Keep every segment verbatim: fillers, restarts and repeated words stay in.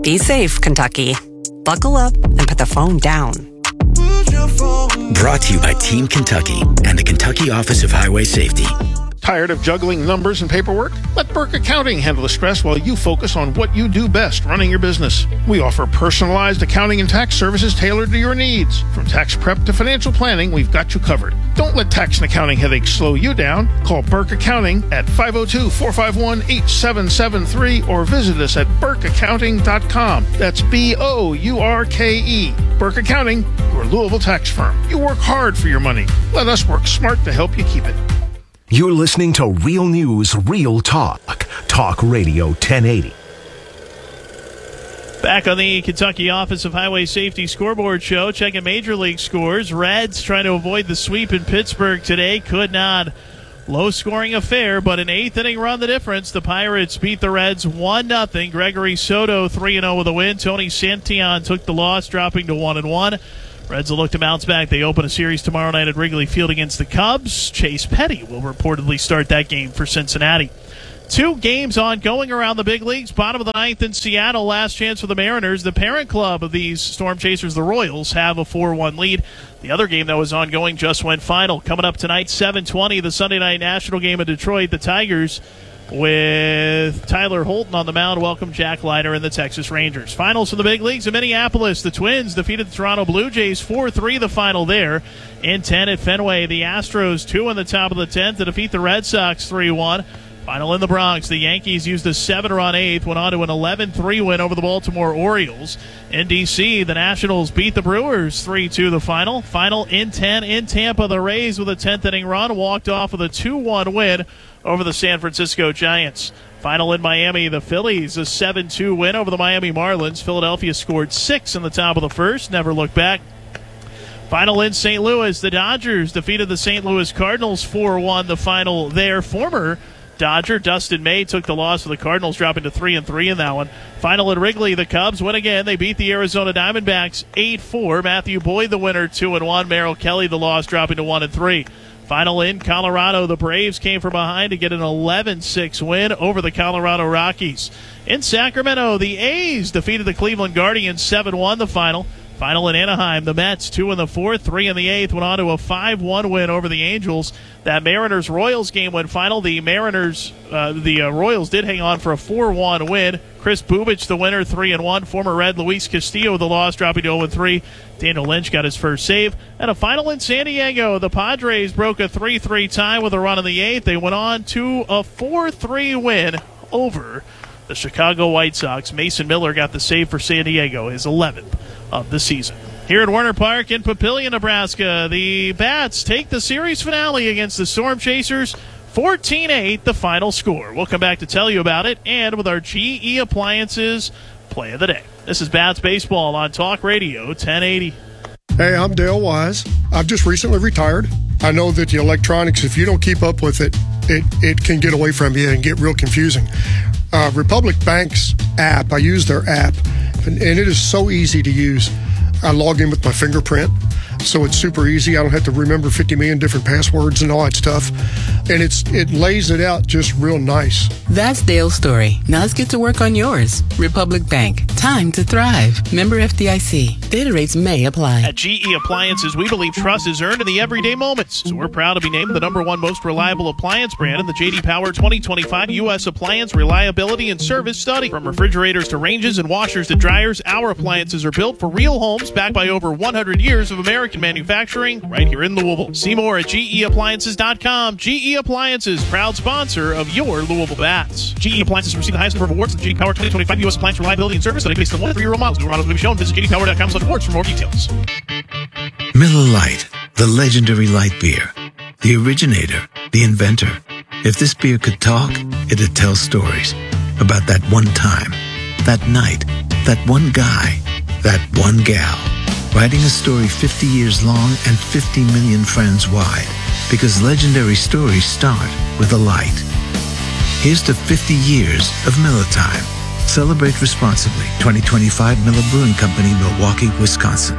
Be safe, Kentucky. Buckle up and put the phone down. Brought to you by Team Kentucky and the Kentucky Office of Highway Safety. Tired of juggling numbers and paperwork? Let Burke Accounting handle the stress while you focus on what you do best, running your business. We offer personalized accounting and tax services tailored to your needs. From tax prep to financial planning, we've got you covered. Don't let tax and accounting headaches slow you down. Call Burke Accounting at five oh two, four five one, eight seven seven three or visit us at burke accounting dot com. That's B O U R K E. Burke Accounting, your Louisville tax firm. You work hard for your money. Let us work smart to help you keep it. You're listening to Real News, Real Talk. Talk Radio ten eighty. Back on the Kentucky Office of Highway Safety scoreboard show, checking Major League scores. Reds trying to avoid the sweep in Pittsburgh today. Could not. Low-scoring affair, but an eighth-inning run the difference. The Pirates beat the Reds one nothing. Gregory Soto three and oh with a win. Tony Santillan took the loss, dropping to one and one. Reds will look to bounce back. They open a series tomorrow night at Wrigley Field against the Cubs. Chase Petty will reportedly start that game for Cincinnati. Two games ongoing around the big leagues. Bottom of the ninth in Seattle. Last chance for the Mariners. The parent club of these Storm Chasers, the Royals, have a four one lead. The other game that was ongoing just went final. Coming up tonight, seven twenty, the Sunday Night National game in Detroit. The Tigers, with Tyler Holton on the mound, welcome Jack Leiter and the Texas Rangers. Finals for the big leagues in Minneapolis. The Twins defeated the Toronto Blue Jays four three, the final there. In ten at Fenway, the Astros two in the top of the tenth to defeat the Red Sox three one. Final in the Bronx, the Yankees used a seven-run eighth, went on to an eleven three win over the Baltimore Orioles. In D C, the Nationals beat the Brewers three two the final. Final in ten in Tampa, the Rays with a tenth-inning run walked off with a two one win over the San Francisco Giants. Final in Miami, the Phillies, a seven two win over the Miami Marlins. Philadelphia scored six in the top of the first, never looked back. Final in Saint Louis, the Dodgers defeated the Saint Louis Cardinals four one, the final there. Former Dodger Dustin May took the loss for the Cardinals, dropping to three and three in that one. Final at Wrigley, the Cubs win again. They beat the Arizona Diamondbacks eight four. Matthew Boyd the winner, two and one. Merrill Kelly the loss, dropping to one and three. Final in Colorado, the Braves came from behind to get an eleven six win over the Colorado Rockies. In Sacramento, the A's defeated the Cleveland Guardians seven one, the final. Final in Anaheim, the Mets, two in the fourth, three in the eighth, went on to a five one win over the Angels. That Mariners-Royals game went final. The Mariners, uh, the uh, Royals did hang on for a four one win. Chris Bubich, the winner, three and one. Former Red Luis Castillo, the loss, dropping to oh and three. Daniel Lynch got his first save. And a final in San Diego. The Padres broke a three three tie with a run in the eighth. They went on to a four three win over the Chicago White Sox. Mason Miller got the save for San Diego, his eleventh of the season. Here at Werner Park in Papillion, Nebraska, the Bats take the series finale against the Storm Chasers, fourteen eight, the final score. We'll come back to tell you about it, and with our G E Appliances Play of the Day. This is Bats Baseball on Talk Radio ten eighty. Hey, I'm Dale Wise. I've just recently retired. I know that the electronics, if you don't keep up with it, it, it can get away from you and get real confusing. Uh, Republic Bank's app, I use their app, and, and it is so easy to use. I log in with my fingerprint, so it's super easy. I don't have to remember fifty million different passwords and all that stuff. And it's it lays it out just real nice. That's Dale's story. Now let's get to work on yours. Republic Bank. Time to thrive. Member F D I C. Data rates may apply. At G E Appliances, we believe trust is earned in the everyday moments. So we're proud to be named the number one most reliable appliance brand in the J D Power twenty twenty-five U S Appliance Reliability and Service Study. From refrigerators to ranges and washers to dryers, our appliances are built for real homes, backed by over one hundred years of American manufacturing right here in Louisville. See more at G E appliances dot com. G E Appliances, proud sponsor of your Louisville Bats. G E Appliances received the highest number of awards in the J D Power twenty twenty-five U S Appliance Reliability and Service Study based on one to three-year-old models. New models will be shown. Visit J D Power dot com slash awards for more details. Miller Lite, the legendary light beer. The originator, the inventor. If this beer could talk, it'd tell stories about that one time, that night, that one guy, that one gal. Writing a story fifty years long and fifty million friends wide. Because legendary stories start with a light. Here's to fifty years of Miller Time. Celebrate responsibly. twenty twenty-five Miller Brewing Company, Milwaukee, Wisconsin.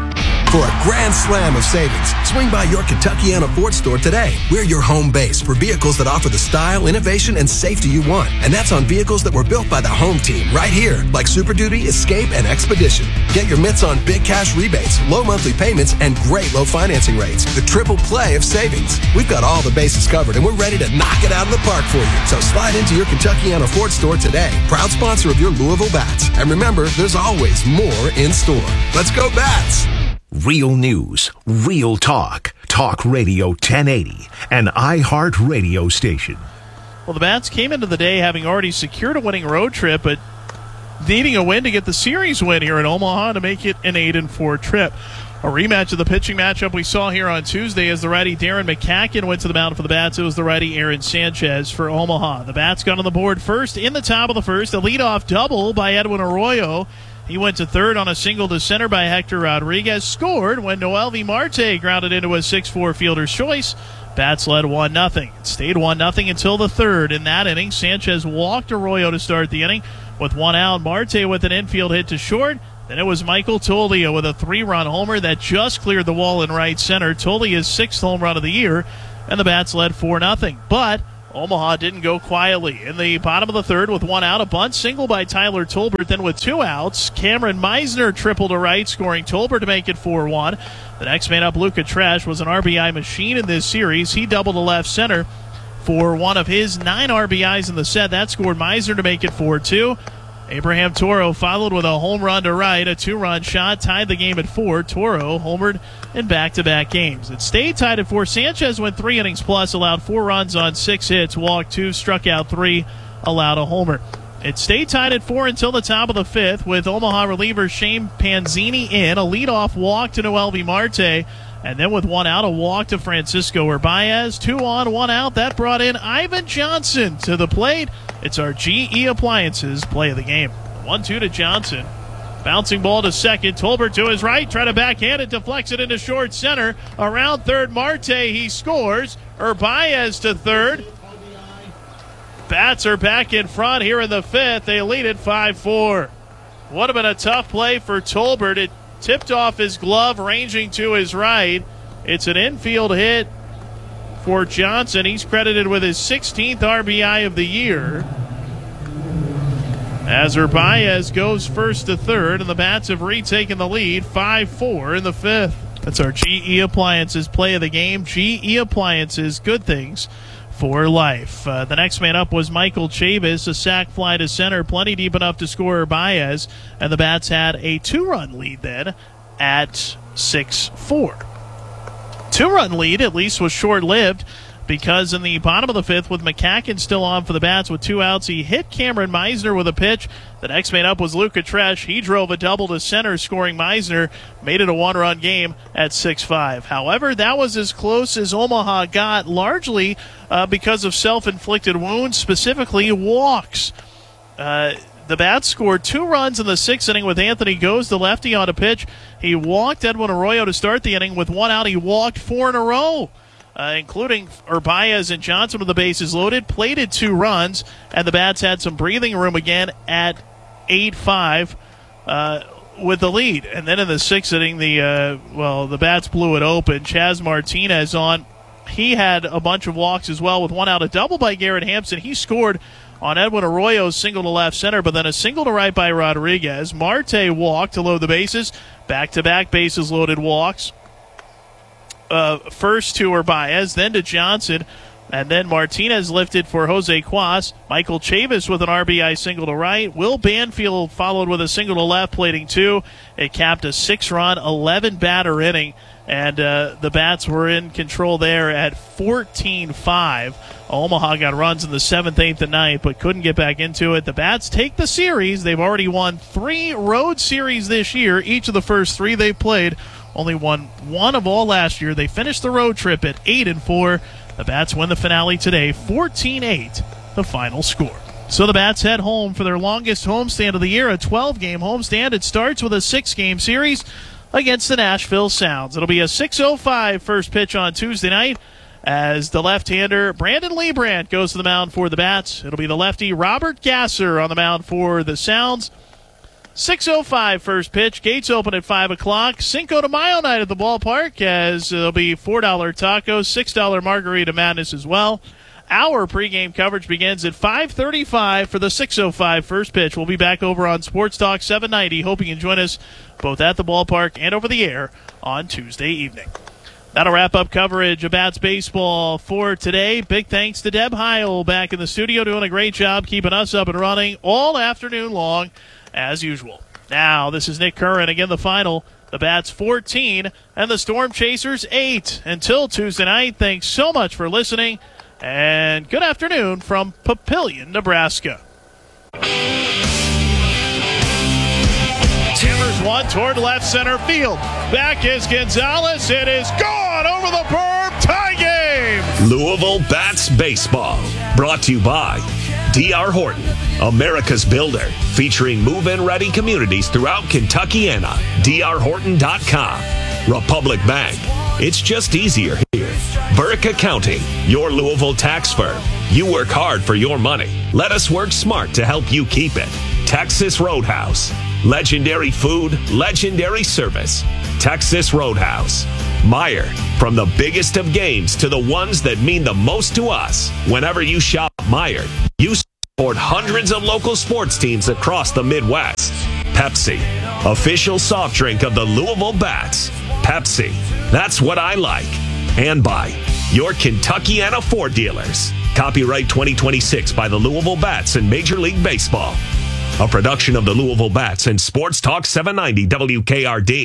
for a grand slam of savings. Swing by your Kentuckiana Ford store today. We're your home base for vehicles that offer the style, innovation, and safety you want. And that's on vehicles that were built by the home team right here, like Super Duty, Escape, and Expedition. Get your mitts on big cash rebates, low monthly payments, and great low financing rates. The triple play of savings. We've got all the bases covered, and we're ready to knock it out of the park for you. So slide into your Kentuckiana Ford store today. Proud sponsor of your Louisville Bats. And remember, there's always more in store. Let's go Bats! Real news, real talk. Talk Radio ten eighty, an iHeart radio station. Well, the Bats came into the day having already secured a winning road trip, but needing a win to get the series win here in Omaha to make it an eight and four trip. A rematch of the pitching matchup we saw here on Tuesday as the righty Darren McCacken went to the mound for the Bats. It was the righty Aaron Sanchez for Omaha. The Bats got on the board first in the top of the first. A leadoff double by Edwin Arroyo. He went to third on a single to center by Hector Rodriguez. Scored when Noelvi Marte grounded into a six four fielder's choice. Bats led one nothing. It stayed one nothing until the third. In that inning, Sanchez walked Arroyo to start the inning. With one out, Marte with an infield hit to short. Then it was Michael Toglia with a three-run homer that just cleared the wall in right center. Toglia's sixth home run of the year, and the Bats led four nothing. But Omaha didn't go quietly. In the bottom of the third, with one out, a bunt single by Tyler Tolbert. Then with two outs, Cameron Meisner tripled to right, scoring Tolbert to make it four one. The next man up, Luca Tresh, was an R B I machine in this series. He doubled to left center for one of his nine R B Is in the set. That scored Meisner to make it four two. Abraham Toro followed with a home run to right, a two-run shot, tied the game at four. Toro homered in back-to-back games. It stayed tied at four. Sanchez went three innings plus, allowed four runs on six hits, walked two, struck out three, allowed a homer. It stayed tied at four until the top of the fifth, with Omaha reliever Shane Panzini in, a leadoff walk to Noelvi Marte, and then with one out, a walk to Francisco Urbaez. Two on, one out. That brought in Ivan Johnson to the plate. It's our G E Appliances play of the game. one two to Johnson. Bouncing ball to second. Tolbert to his right. Try to backhand it. Deflects it into short center. Around third, Marte. He scores. Urbaez to third. Bats are back in front here in the fifth. They lead it five four. Would have been a tough play for Tolbert. It tipped off his glove, ranging to his right. It's an infield hit for Johnson. He's credited with his sixteenth R B I of the year. As Urbaez goes first to third, and the Bats have retaken the lead, five four in the fifth. That's our G E Appliances play of the game. G E Appliances, good things for life. Uh, the next man up was Michael Chavis, a sac fly to center, plenty deep enough to score Urbaez, and the Bats had a two-run lead then at six four. Two-run lead, at least, was short-lived, because in the bottom of the fifth, with McCacken still on for the Bats with two outs, he hit Cameron Meisner with a pitch. The next man up was Luca Tresh. He drove a double to center, scoring Meisner, made it a one-run game at six five. However, that was as close as Omaha got, largely uh, because of self-inflicted wounds, specifically walks. Uh, the Bats scored two runs in the sixth inning with Anthony Goes, the lefty, on a pitch. He walked Edwin Arroyo to start the inning. With one out, he walked four in a row. Uh, including Urbaez and Johnson with the bases loaded, plated two runs, and the Bats had some breathing room again at eight five uh, with the lead. And then in the sixth inning, the uh, well, the Bats blew it open. Chas Martinez on. He had a bunch of walks as well, with one out, a double by Garrett Hampson. He scored on Edwin Arroyo's single to left center, but then a single to right by Rodriguez. Marte walked to load the bases. Back-to-back bases loaded walks. Uh, first to Urbaez, then to Johnson, and then Martinez lifted for Jose Cuas. Michael Chavis with an R B I single to right. Will Banfield followed with a single to left, plating two. It capped a six-run, eleven-batter inning, and uh, the Bats were in control there at fourteen five. Omaha got runs in the seventh, eighth, and ninth, but couldn't get back into it. The Bats take the series. They've already won three road series this year. Each of the first three they've played. Only won one of all last year. They finished the road trip at eight and four. The Bats win the finale today, fourteen eight, the final score. So the Bats head home for their longest homestand of the year, a twelve-game homestand. It starts with a six-game series against the Nashville Sounds. It'll be a six oh five first pitch on Tuesday night as the left-hander Brandon Liebrandt goes to the mound for the Bats. It'll be the lefty Robert Gasser on the mound for the Sounds. six oh five first pitch. Gates open at five o'clock. Cinco de Mayo night at the ballpark, as there'll be four dollar tacos, six dollar margarita madness as well. Our pregame coverage begins at five thirty-five for the six oh five first pitch. We'll be back over on Sports Talk seven ninety. Hope you can join us both at the ballpark and over the air on Tuesday evening. That'll wrap up coverage of Bats baseball for today. Big thanks to Deb Heil back in the studio, doing a great job keeping us up and running all afternoon long, as usual. Now, this is Nick Curran. Again, the final. The Bats fourteen and the Storm Chasers eight. Until Tuesday night, thanks so much for listening, and good afternoon from Papillion, Nebraska. Timmers one toward left center field. Back is Gonzalez. It is gone over the berm. Tie game. Louisville Bats Baseball. Brought to you by D R Horton, America's builder, featuring move-in ready communities throughout Kentuckiana. D R Horton dot com. Republic Bank. It's just easier here. Burke Accounting, your Louisville tax firm. You work hard for your money. Let us work smart to help you keep it. Texas Roadhouse. Legendary food, legendary service. Texas Roadhouse. Meijer, from the biggest of games to the ones that mean the most to us. Whenever you shop Meijer, you support hundreds of local sports teams across the Midwest. Pepsi, official soft drink of the Louisville Bats. Pepsi, that's what I like. And by your Kentuckiana Ford dealers. Copyright twenty twenty-six by the Louisville Bats and Major League Baseball. A production of the Louisville Bats and Sports Talk seven ninety W K R D.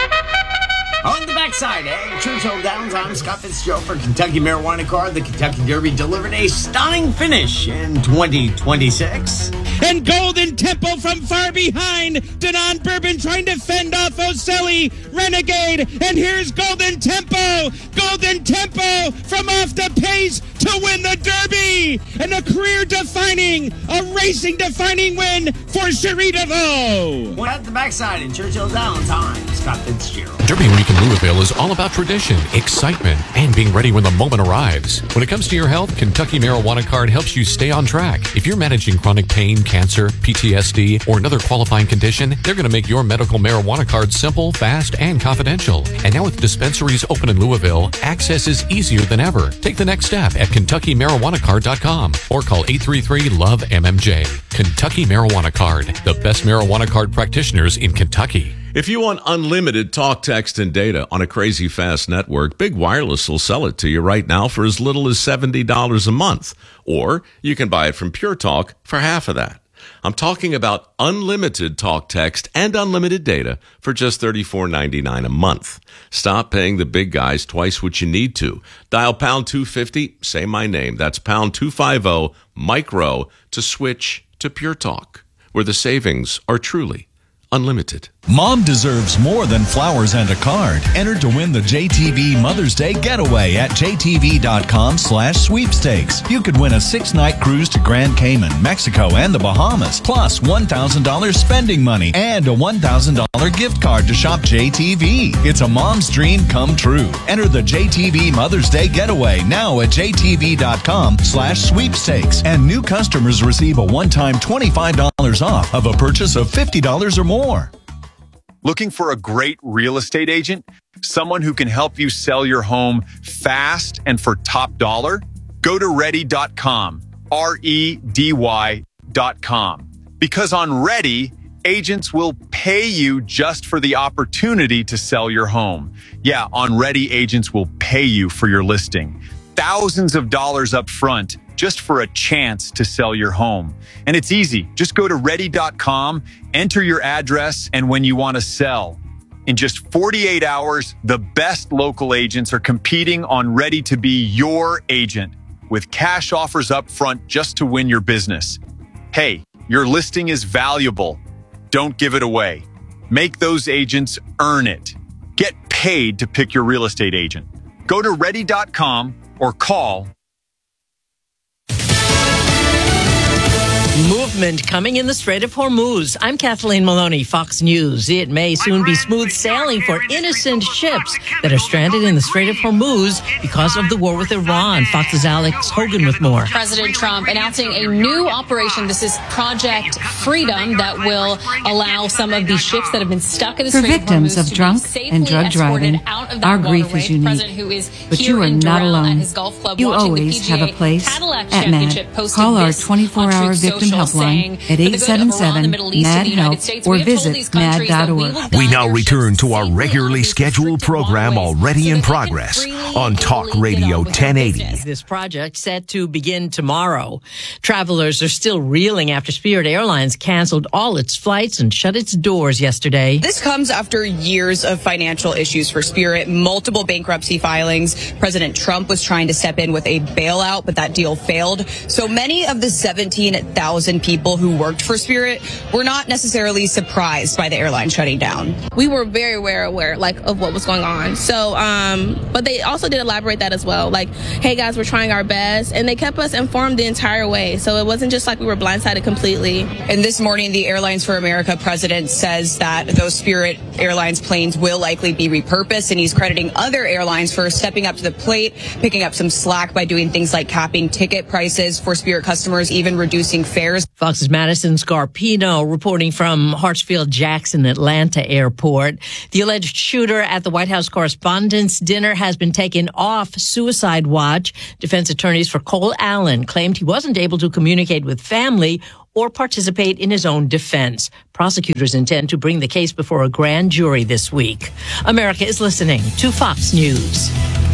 On the backside, eh? Churchill Downs, I'm Scott Fitzgerald for Kentucky Marijuana Card. The Kentucky Derby delivered a stunning finish in twenty twenty-six. And Golden Tempo from far behind. Denon Bourbon trying to fend off Oselli. Renegade. And here's Golden Tempo. Golden Tempo from off the pace to win the Derby. And a career-defining, a racing-defining win for Cherie DeVoe. Well, at the backside in Churchill Downs, I'm Scott Fitzgerald. Derby Week in Louisville is all about tradition, excitement, and being ready when the moment arrives. When it comes to your health, Kentucky Marijuana Card helps you stay on track. If you're managing chronic pain, cancer, P T S D, or another qualifying condition, they're going to make your medical marijuana card simple, fast, and confidential. And now with dispensaries open in Louisville, access is easier than ever. Take the next step at Kentucky Marijuana Card dot com or call eight three three, L O V E, M M J. Kentucky Marijuana Card, the best marijuana card practitioners in Kentucky. If you want unlimited talk, text, and data on a crazy fast network, Big Wireless will sell it to you right now for as little as seventy dollars a month. Or you can buy it from Pure Talk for half of that. I'm talking about unlimited talk, text, and unlimited data for just thirty-four ninety-nine a month. Stop paying the big guys twice what you need to. Dial pound two fifty, say my name. That's pound two fifty, micro, to switch to Pure Talk, where the savings are truly unlimited. Mom deserves more than flowers and a card. Enter to win the J T V Mother's Day Getaway at J T V dot com slash sweepstakes. You could win a six-night cruise to Grand Cayman, Mexico, and the Bahamas, plus one thousand dollars spending money and a one thousand dollars gift card to shop J T V. It's a mom's dream come true. Enter the J T V Mother's Day Getaway now at J T V dot com slash sweepstakes. And new customers receive a one-time twenty-five dollars off of a purchase of fifty dollars or more. Looking for a great real estate agent? Someone who can help you sell your home fast and for top dollar? Go to ready dot com, R E D Y dot com. Because on Ready, agents will pay you just for the opportunity to sell your home. Yeah, on Ready, agents will pay you for your listing. Thousands of dollars up front just for a chance to sell your home. And it's easy. Just go to ready dot com, enter your address, and when you want to sell. In just forty-eight hours, the best local agents are competing on Ready to be your agent with cash offers up front just to win your business. Hey, your listing is valuable. Don't give it away. Make those agents earn it. Get paid to pick your real estate agent. Go to ready dot com or call Movement coming in the Strait of Hormuz. I'm Kathleen Maloney, Fox News. It may soon be smooth sailing for innocent ships that are stranded in the Strait of Hormuz because of the war with Iran. Fox's Alex Hogan with more. President Trump announcing a new operation. This is Project Freedom that will allow some of these ships that have been stuck in the For Strait victims of of Hormuz drunk to be safely and drug escorted driving, out of that our grief waterway. is unique. President who is But here you are in not Doral alone. at his golf club You watching always the P G A have a place Cadillac at Championship. MAD. Posted Call our this twenty-four on hour Truth victim Social, helpline saying, at "For the eight good seven of Iran, the seven, Middle East, and MAD the United help States, or we have told visit these countries that mad dot we org. will We now return to our regularly scheduled program already in progress on Talk Radio ten eighty. This project set to begin tomorrow. Travelers are still reeling after Spirit Airlines canceled all its flights and shut its doors yesterday. This comes after years of financial issues for Spirit, multiple bankruptcy filings. President Trump was trying to step in with a bailout, but that deal failed. So many of the seventeen thousand people who worked for Spirit were not necessarily surprised by the airline shutting down. We were very aware, aware, like, of what was going on. So, um, but they also did elaborate that as well. Like, hey guys, we're trying our best. And they kept us informed the entire way. So it wasn't just like we were blindsided completely. And this morning, the Airlines for America president says that those Spirit Airlines planes will likely be repurposed, and he's crediting other airlines for stepping up to the plate, picking up some slack by doing things like capping ticket prices for Spirit customers, even reducing fares. Fox's Madison Scarpino reporting from Hartsfield-Jackson Atlanta Airport. The alleged shooter at the White House Correspondents' Dinner has been taken off suicide watch. Defense attorneys for Cole Allen claimed he wasn't able to communicate with family or participate in his own defense. Prosecutors intend to bring the case before a grand jury this week. America is listening to Fox News.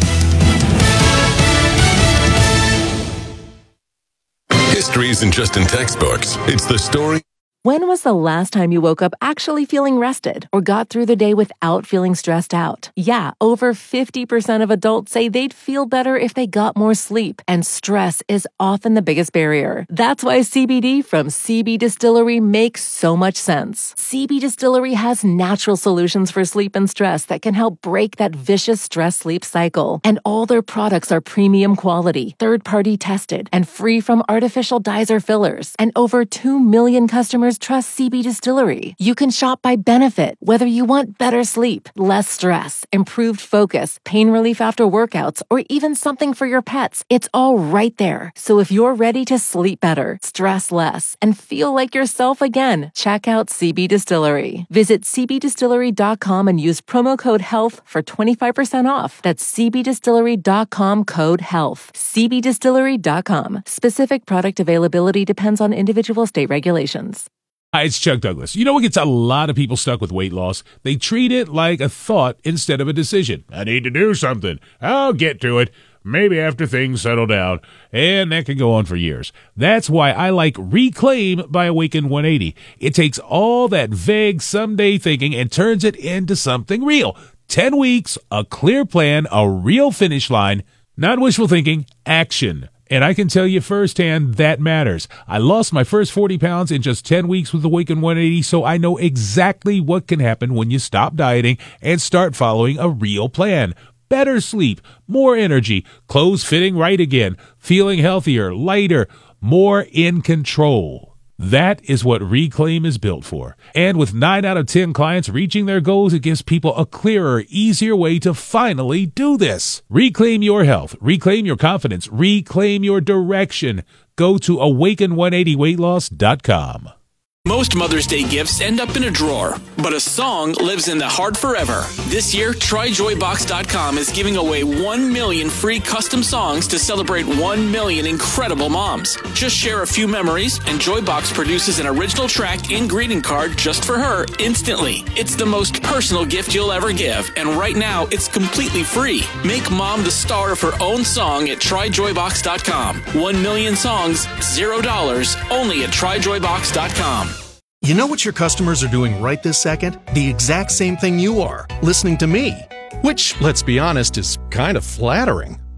History isn't just in textbooks. It's the story. When was the last time you woke up actually feeling rested or got through the day without feeling stressed out? Yeah, over fifty percent of adults say they'd feel better if they got more sleep, and stress is often the biggest barrier. That's why C B D from C B Distillery makes so much sense. C B Distillery has natural solutions for sleep and stress that can help break that vicious stress-sleep cycle. And all their products are premium quality, third-party tested, and free from artificial dyes or fillers. And over two million customers trust C B Distillery. You can shop by benefit, whether you want better sleep, less stress, improved focus, pain relief after workouts, or even something for your pets. It's all right there. So if you're ready to sleep better, stress less, and feel like yourself again, check out C B Distillery. Visit c b distillery dot com and use promo code HEALTH for twenty-five percent off. That's c b distillery dot com code HEALTH. c b distillery dot com. Specific product availability depends on individual state regulations. Hi, it's Chuck Douglas. You know what gets a lot of people stuck with weight loss? They treat it like a thought instead of a decision. I need to do something. I'll get to it. Maybe after things settle down. And that can go on for years. That's why I like Reclaim by Awaken one eighty. It takes all that vague someday thinking and turns it into something real. Ten weeks, a clear plan, a real finish line. Not wishful thinking, action. And I can tell you firsthand that matters. I lost my first forty pounds in just ten weeks with Awaken one eighty, so I know exactly what can happen when you stop dieting and start following a real plan. Better sleep, more energy, clothes fitting right again, feeling healthier, lighter, more in control. That is what Reclaim is built for. And with nine out of ten clients reaching their goals, it gives people a clearer, easier way to finally do this. Reclaim your health. Reclaim your confidence. Reclaim your direction. Go to awaken one eighty weight loss dot com. Most Mother's Day gifts end up in a drawer, but a song lives in the heart forever. This year, try joy box dot com is giving away one million free custom songs to celebrate one million incredible moms. Just share a few memories, and Joybox produces an original track and greeting card just for her instantly. It's the most personal gift you'll ever give, and right now, it's completely free. Make mom the star of her own song at try joy box dot com. One million songs, zero dollars, only at try joy box dot com. You know what your customers are doing right this second? The exact same thing you are, listening to me. Which, let's be honest, is kind of flattering.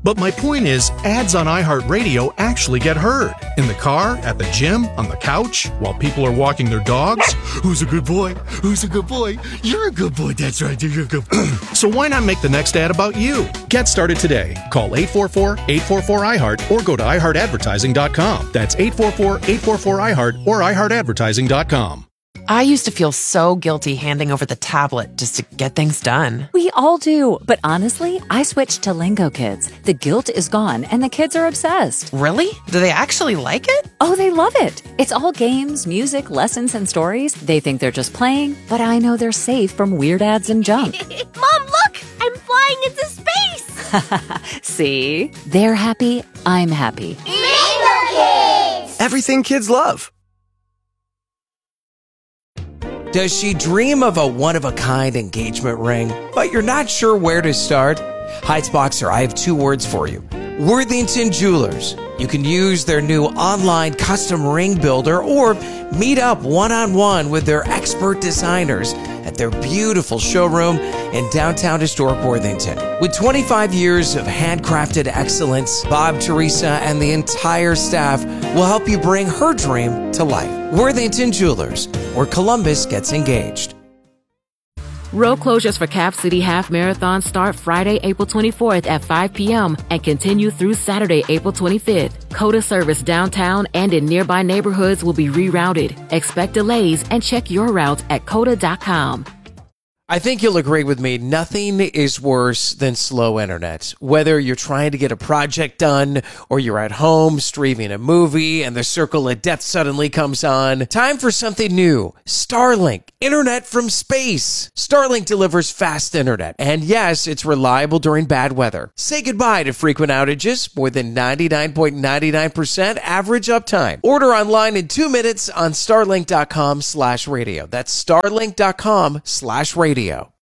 But my point is, ads on iHeartRadio actually get heard. In the car, at the gym, on the couch, while people are walking their dogs. Who's a good boy? Who's a good boy? You're a good boy. That's right. You're a good boy. So why not make the next ad about you? Get started today. Call eight four four, eight four four, I heart or go to i heart advertising dot com. That's eight four four, eight four four, I heart or i heart advertising dot com. I used to feel so guilty handing over the tablet just to get things done. We all do. But honestly, I switched to Lingo Kids. The guilt is gone and the kids are obsessed. Really? Do they actually like it? Oh, they love it. It's all games, music, lessons, and stories. They think they're just playing, but I know they're safe from weird ads and junk. Mom, look! I'm flying into space! See? They're happy. I'm happy. Lingo Kids! Everything kids love. Does she dream of a one-of-a-kind engagement ring, but you're not sure where to start? Heights Boxer, I have two words for you. Worthington Jewelers. You can use their new online custom ring builder or meet up one-on-one with their expert designers at their beautiful showroom in downtown historic Worthington. With twenty-five years of handcrafted excellence, Bob, Teresa, and the entire staff will help you bring her dream to life. Worthington Jewelers, where Columbus gets engaged. Road closures for Cap City Half Marathon start Friday, April twenty-fourth at five p.m. and continue through Saturday, April twenty-fifth. COTA service downtown and in nearby neighborhoods will be rerouted. Expect delays and check your route at cota dot com. I think you'll agree with me, nothing is worse than slow internet. Whether you're trying to get a project done or you're at home streaming a movie and the circle of death suddenly comes on, time for something new. Starlink, internet from space. Starlink delivers fast internet, and yes, it's reliable during bad weather. Say goodbye to frequent outages, more than ninety-nine point nine nine percent average uptime. Order online in two minutes on starlink dot com slash radio. That's starlink dot com slash radio.